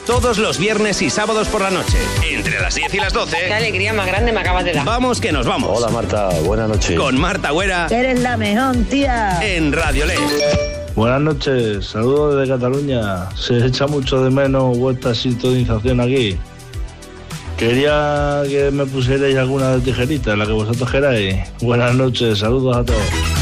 Todos los viernes y sábados por la noche, entre las 10 y las 12. Qué alegría más grande me acabas de dar. Vamos que nos vamos. Hola Marta, buenas noches. Con Marta Güera. Eres la mejor, tía. En Radio Le. Buenas noches, saludos desde Cataluña. Se echa mucho de menos vuestra sintonización aquí. Quería que me pusierais alguna de tijerita, la que vosotros queráis. Buenas noches, saludos a todos.